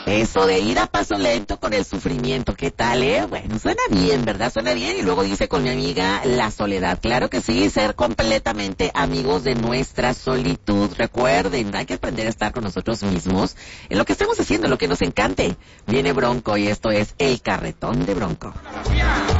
Eso de ir a paso lento con el sufrimiento, ¿qué tal, Bueno, suena bien, ¿verdad? Suena bien. Y luego dice con mi amiga la soledad. Claro que sí, ser completamente amigos de nuestra solitud. Recuerden, hay que aprender a estar con nosotros mismos en lo que estemos haciendo, lo que nos encante. Viene Bronco y esto es El Carretón de Bronco.